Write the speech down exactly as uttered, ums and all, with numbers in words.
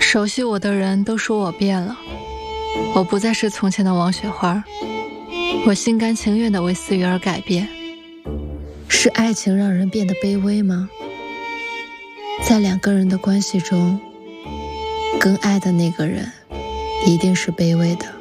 熟悉我的人都说我变了，我不再是从前的王雪花，我心甘情愿地为思雨而改变。是爱情让人变得卑微吗？在两个人的关系中，更爱的那个人一定是卑微的。